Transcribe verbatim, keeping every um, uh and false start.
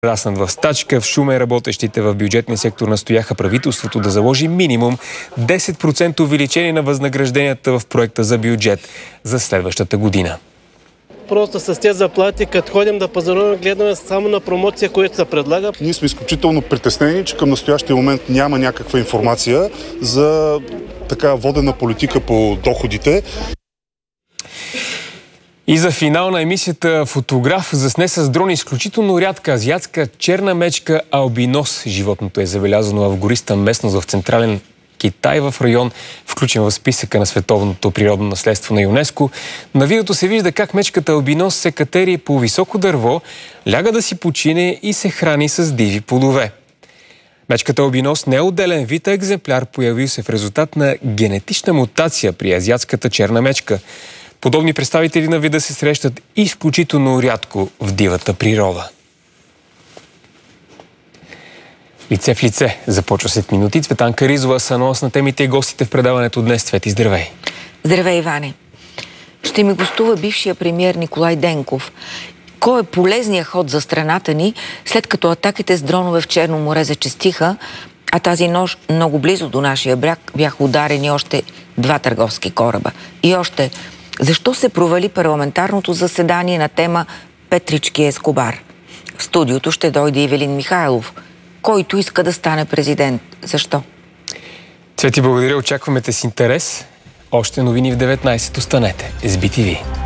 раснат в стачка. В Шумен работещите в бюджетния сектор настояха правителството да заложи минимум десет процента увеличение на възнагражденията в проекта за бюджет за следващата година. Просто с тези заплати, като ходим да пазаруваме, гледаме само на промоция, която се предлага. Ние сме изключително притеснени, че към настоящия момент няма някаква информация за така водена политика по доходите. И за финал на емисията фотограф засне с дрон изключително рядка азиатска черна мечка албинос. Животното е забелязано в гориста местност в централен Китай, в район, включен в списъка на световното природно наследство на ЮНЕСКО. На видеото се вижда как мечката албинос се катери по високо дърво, ляга да си почине и се храни с диви плодове. Мечката албинос не е отделен вид, а екземпляр, появил се в резултат на генетична мутация при азиатската черна мечка. Подобни представители на вида се срещат изключително рядко в дивата природа. Лице в лице започва след минути. Цветанка Ризова са анонс на темите и гостите в предаването днес. Цвети, здравей! Здравей, Иване! Ще ми гостува бившия премиер Николай Денков. Кой е полезният ход за страната ни, след като атаките с дронове в Черно море зачестиха, а тази нощ много близо до нашия бряг бяха ударени още два търговски кораба. И още, защо се провали парламентарното заседание на тема Петрички Ескобар? В студиото ще дойде Ивелин Михайлов, който иска да стане президент. Защо? Цвети, благодаря. Очакваме те с интерес. Още новини в деветнайсет. Останете с би ти ви.